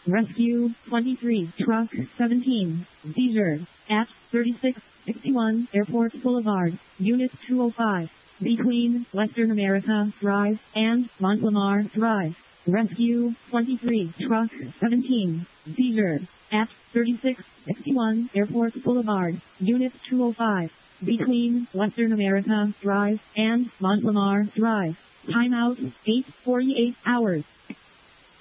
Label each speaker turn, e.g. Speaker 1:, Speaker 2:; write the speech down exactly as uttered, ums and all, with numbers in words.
Speaker 1: Rescue twenty-three, Truck seventeen, Seizure at thirty-six sixty-one Airport Boulevard, Unit two oh five, between Western America Drive and Montlamar Drive. Rescue twenty-three, Truck seventeen, Seizure at thirty-six sixty-one Airport Boulevard, Unit two oh five, between Western America Drive and Montlamar Drive. Timeout eight forty-eight hours.